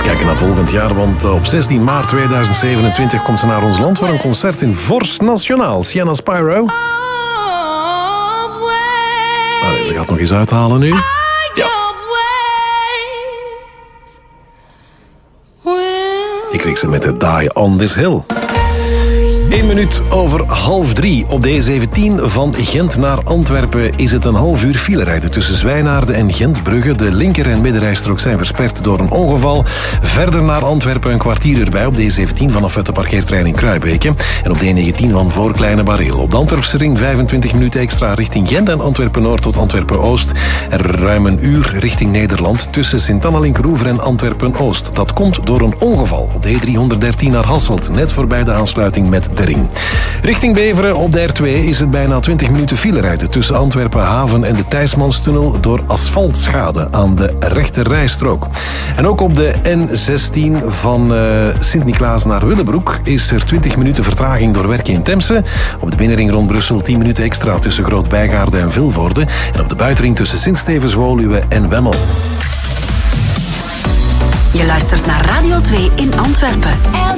Kijken naar volgend jaar, want op 16 maart 2027 komt ze naar ons land voor een concert in Forst Nationaal. Sienna Spyro. Ze gaat nog eens uithalen nu. Ja. Ik kreeg ze met de Die on This Hill. 1 minuut over 2:30 op de E17 van Gent naar Antwerpen is het een half uur filerijden tussen Zwijnaarden en Gentbrugge. De linker- en middenrijstrook zijn versperd door een ongeval. Verder naar Antwerpen een kwartier erbij op de E17 vanaf het parkeerterrein in Kruibeke. En op de E19 van voor Kleine Bareel. Op de Antwerpse ring 25 minuten extra richting Gent en Antwerpen-Noord tot Antwerpen-Oost. En ruim een uur richting Nederland tussen Sint-Anna-Linkeroever en Antwerpen-Oost. Dat komt door een ongeval op de E313 naar Hasselt, net voorbij de aansluiting met de ring. Richting Beveren op de R2 is het bijna 20 minuten filerijden tussen Antwerpen-Haven en de Thijsmanstunnel door asfaltschade aan de rechter rijstrook. En ook op de N16 van Sint-Niklaas naar Willebroek is er 20 minuten vertraging door werken in Temse. Op de binnenring rond Brussel 10 minuten extra tussen Groot-Bijgaarde en Vilvoorde. En op de buitenring tussen Sint-Stevens-Woluwe en Wemmel. Je luistert naar Radio 2 in Antwerpen.